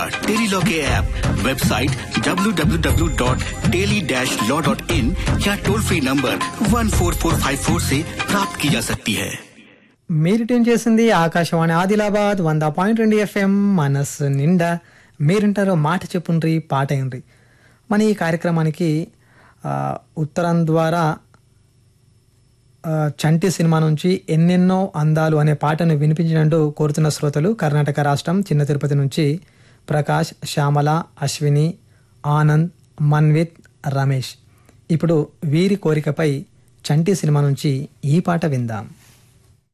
Tele-Law के app, website www.teli-law.in या toll free number 14454 से प्राप्त की जा सकती है. మీరు ట్యూన్ చేసింది ఆకాశవాణి ఆదిలాబాద్ 100.2 FM మనస్సు నిండా. మీరింటారో మాట చెప్పుండ్రి పాట ఏండ్రి. మన ఈ కార్యక్రమానికి ఉత్తరం ద్వారా చంటి సినిమా నుంచి ఎన్నెన్నో అందాలు అనే పాటను వినిపించినట్టు కోరుతున్న శ్రోతలు కర్ణాటక రాష్ట్రం చిన్న తిరుపతి నుంచి ప్రకాష్, శ్యామల, అశ్విని, ఆనంద్, మన్విత్, రమేష్. ఇప్పుడు వీరి కోరికపై చంటి సినిమా నుంచి ఈ పాట విందాం.